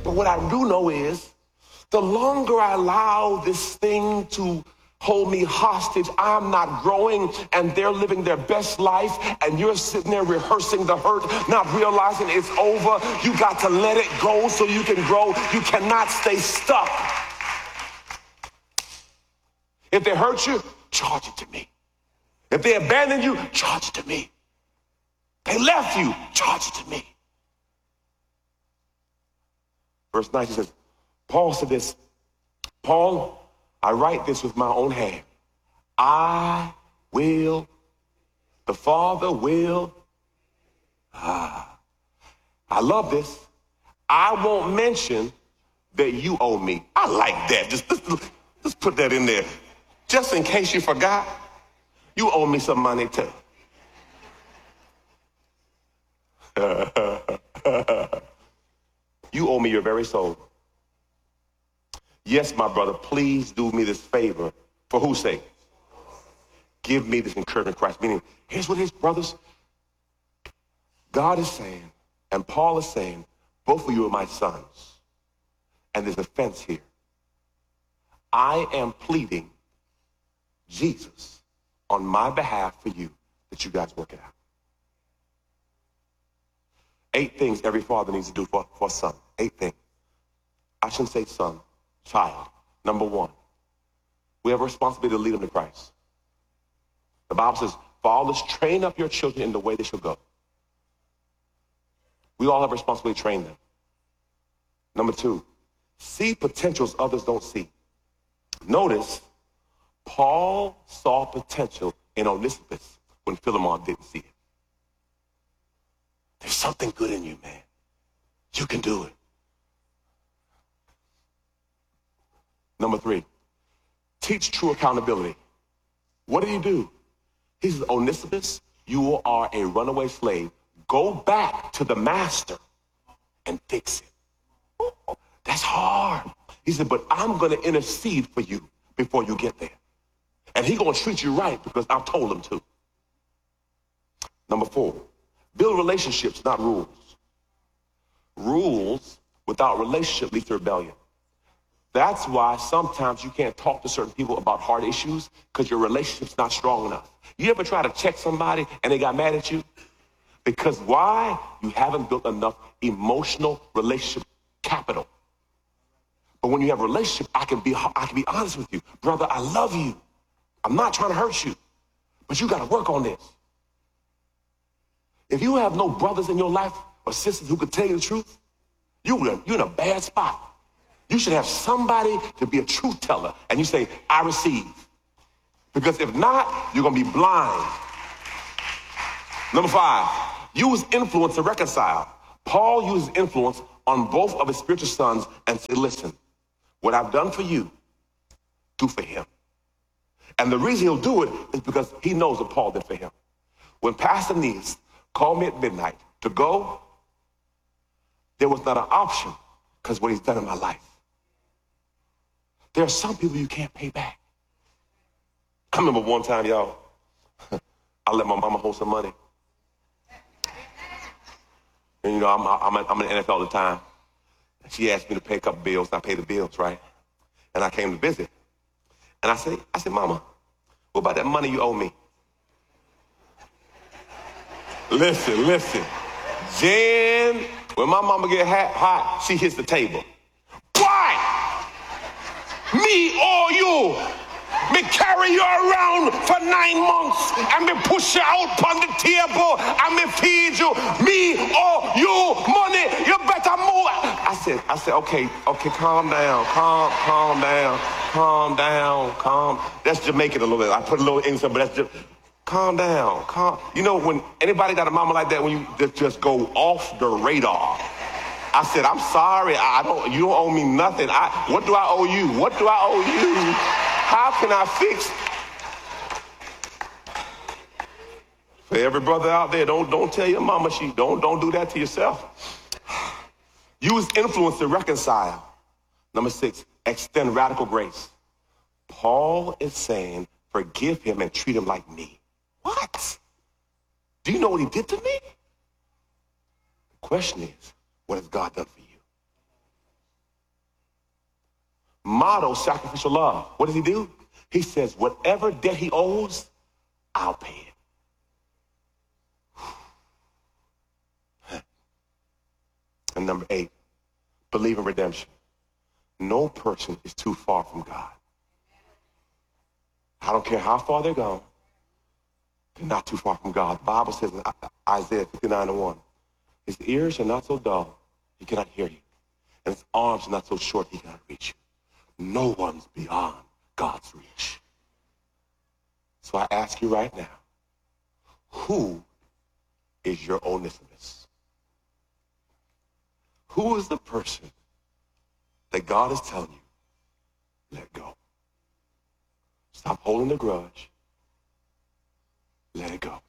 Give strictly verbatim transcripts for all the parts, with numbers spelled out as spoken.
But what I do know is the longer I allow this thing to hold me hostage, I'm not growing, and they're living their best life, and you're sitting there rehearsing the hurt, not realizing it's over. You got to let it go so you can grow. You cannot stay stuck. If they hurt you, charge it to me. If they abandoned you, charge it to me. They left you, charge it to me. Verse nine, he says, Paul said this, Paul, I write this with my own hand. I will, the Father will, ah, I love this. I won't mention that you owe me. I like that. Just, just, just put that in there. Just in case you forgot, you owe me some money too. You owe me your very soul. Yes, my brother, please do me this favor. For whose sake? Give me this encouragement, Christ. Meaning, here's what it is, brothers. God is saying, and Paul is saying, both of you are my sons. And there's a fence here. I am pleading Jesus on my behalf for you that you guys work it out. Eight things every father needs to do for, for a son. Eight things. I shouldn't say son. Child. Number one, we have a responsibility to lead them to Christ. The Bible says, fathers, train up your children in the way they shall go. We all have a responsibility to train them. Number two, see potentials others don't see. Notice, Paul saw potential in Onesimus when Philemon didn't see it. There's something good in you, man. You can do it. Number three, teach true accountability. What did he do? He says, Onesimus, you are a runaway slave. Go back to the master and fix it. Oh, that's hard. He said, but I'm going to intercede for you before you get there. And he's going to treat you right because I've told him to. Number four, build relationships, not rules. Rules without relationship lead to rebellion. That's why sometimes you can't talk to certain people about hard issues because your relationship's not strong enough. You ever try to check somebody and they got mad at you? Because why? You haven't built enough emotional relationship capital. But when you have a relationship, I can be I can be honest with you. Brother, I love you. I'm not trying to hurt you, but you got to work on this. If you have no brothers in your life or sisters who can tell you the truth, you're in a bad spot. You should have somebody to be a truth teller. And you say, I receive. Because if not, you're going to be blind. Number five, use influence to reconcile. Paul uses influence on both of his spiritual sons and said, listen, what I've done for you, do for him. And the reason he'll do it is because he knows what Paul did for him. When Pastor Neese called me at midnight to go, there was not an option because what he's done in my life. There are some people you can't pay back. I remember one time, y'all, I let my mama hold some money. And, you know, I'm, I'm, I'm in the N F L all the time. She asked me to pay a couple bills, and I paid the bills, right? And I came to visit. And I said, I said, Mama, what about that money you owe me? Listen, listen. Jen, when my mama get hot, hot, she hits the table. Why? Me or you? Me carry you around for nine months and me push you out on the table and me feed you. Me or you? Money, you better move. I said, I said, okay, okay, calm down, calm, calm down, calm down, calm. That's Jamaican a little bit. I put a little English, but that's just, calm down, calm. You know, when anybody got a mama like that, when you just, just go off the radar. I said, I'm sorry, I don't, you don't owe me nothing. I, what do I owe you? What do I owe you? How can I fix? For every brother out there, don't, don't tell your mama she, don't, don't do that to yourself. Use influence to reconcile. Number six, extend radical grace. Paul is saying, forgive him and treat him like me. What? Do you know what he did to me? The question is, what has God done for you? Model sacrificial love. What does he do? He says, whatever debt he owes, I'll pay it. And number eight, believe in redemption. No person is too far from God. I don't care how far they're gone. They're not too far from God. The Bible says in Isaiah fifty-nine and one, his ears are not so dull, he cannot hear you. And his arms are not so short, he cannot reach you. No one's beyond God's reach. So I ask you right now, who is your Onesimus? Who is the person that God is telling you, let go? Stop holding the grudge. Let it go.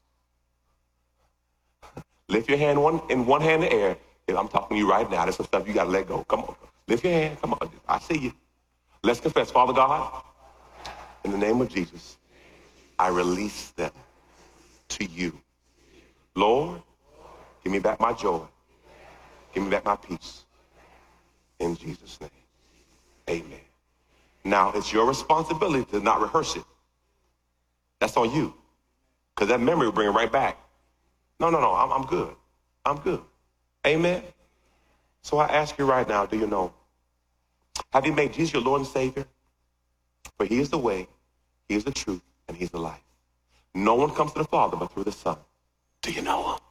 Lift your hand one in one hand in the air. I'm talking to you right now. There's some stuff you got to let go. Come on. Lift your hand. Come on. I see you. Let's confess. Father God, in the name of Jesus, I release them to you. Lord, give me back my joy. Give me back my peace. In Jesus' name, amen. Now, it's your responsibility to not rehearse it. That's on you. Because that memory will bring it right back. No, no, no, I'm, I'm good. I'm good. Amen. So I ask you right now, do you know? Have you made Jesus your Lord and Savior? For he is the way, he is the truth, and he's the life. No one comes to the Father but through the Son. Do you know him?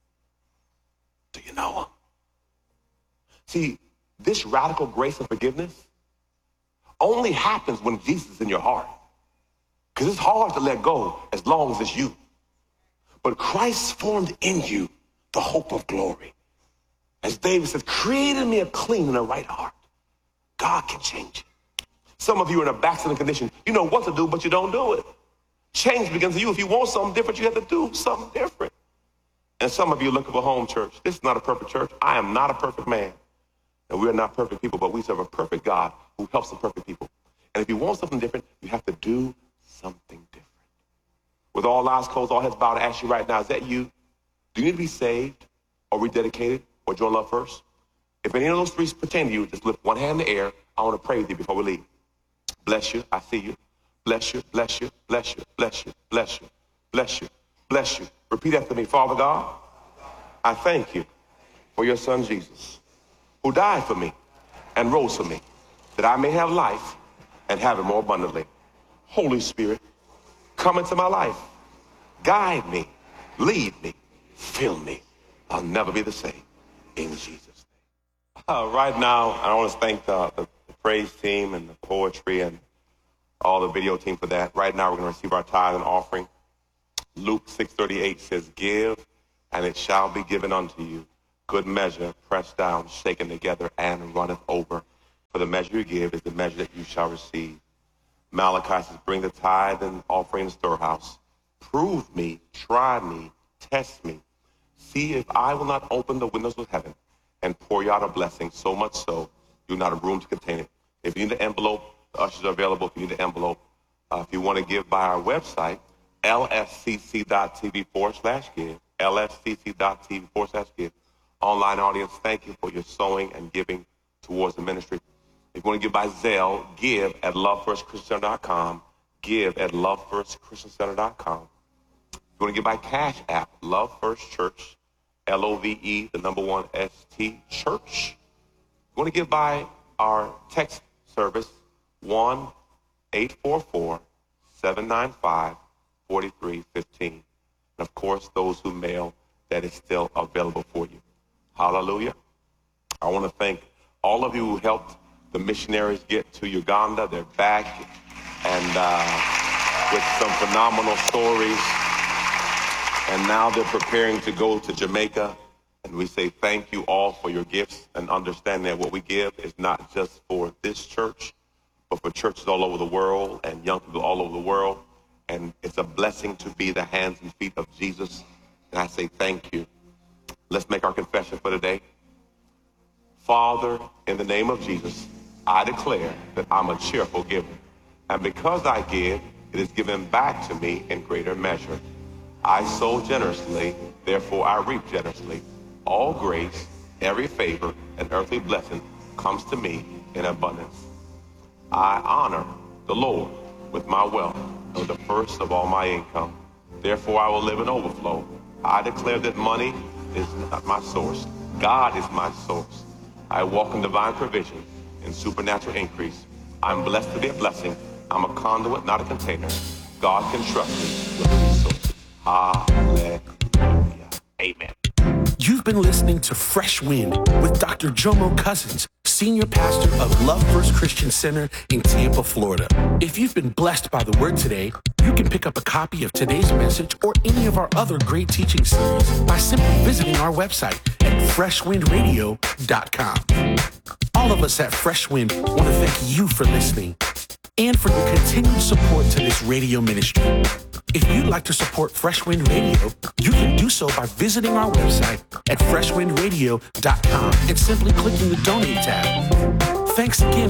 Do you know him? See, this radical grace and forgiveness only happens when Jesus is in your heart. Because it's hard to let go as long as it's you. But Christ formed in you the hope of glory. As David says, created me a clean and a right heart. God can change it. Some of you are in a backslidden condition. You know what to do, but you don't do it. Change begins with you. If you want something different, you have to do something different. And some of you look for a home church. This is not a perfect church. I am not a perfect man. And we are not perfect people, but we serve a perfect God who helps the perfect people. And if you want something different, you have to do something different. With all eyes closed, all heads bowed, I ask you right now, is that you? Do you need to be saved or rededicated or join Love First? If any of those three pertain to you, just lift one hand in the air. I want to pray with you before we leave. Bless you. I see you. Bless you. Bless you. Bless you. Bless you. Bless you. Bless you. Bless you. Repeat after me. Father God, I thank you for your son Jesus, who died for me and rose for me, that I may have life and have it more abundantly. Holy Spirit, come into my life. Guide me. Lead me. Fill me. I'll never be the same. In Jesus' name. Uh, right now, I want to thank the, the, the praise team and the poetry and all the video team for that. Right now, we're going to receive our tithe and offering. Luke six thirty-eight says, give, and it shall be given unto you. Good measure, pressed down, shaken together, and runneth over. For the measure you give is the measure that you shall receive. Malachi says, bring the tithe and offering in the storehouse. Prove me, try me, test me. See if I will not open the windows of heaven and pour you out a blessing, so much so you not have room to contain it. If you need an envelope, the ushers are available if you need an envelope. Uh, if you want to give by our website, lfcc.tv forward slash give, lfcc.tv forward slash give. Online audience, thank you for your sowing and giving towards the ministry. If you want to give by Zelle, give at love first christian center dot com. Give at love first christian center dot com. If you want to give by Cash App, Love First Church, L O V E, the number one S T, Church. If you want to give by our text service, one eight four four, seven nine five, four three one five. And of course, those who mail, that is still available for you. Hallelujah. I want to thank all of you who helped the missionaries get to Uganda. They're back and uh, with some phenomenal stories. And now they're preparing to go to Jamaica. And we say thank you all for your gifts and understand that what we give is not just for this church, but for churches all over the world and young people all over the world. And it's a blessing to be the hands and feet of Jesus. And I say thank you. Let's make our confession for today. Father, in the name of Jesus, I declare that I'm a cheerful giver. And because I give, it is given back to me in greater measure. I sow generously, therefore I reap generously. All grace, every favor, and earthly blessing comes to me in abundance. I honor the Lord with my wealth, and the first of all my income. Therefore, I will live in overflow. I declare that money is not my source. God is my source. I walk in divine provision and supernatural increase. I'm blessed to be a blessing. I'm a conduit, not a container. God can trust me with resources. Hallelujah. Amen. You've been listening to Fresh Wind with Doctor Jomo Cousins, Senior Pastor of Love First Christian Center in Tampa, Florida. If you've been blessed by the word today, you can pick up a copy of today's message or any of our other great teaching series by simply visiting our website at fresh wind radio dot com. All of us at Fresh Wind want to thank you for listening and for your continued support to this radio ministry. If you'd like to support Fresh Wind Radio, you can do so by visiting our website at fresh wind radio dot com and simply clicking the Donate tab. Thanks again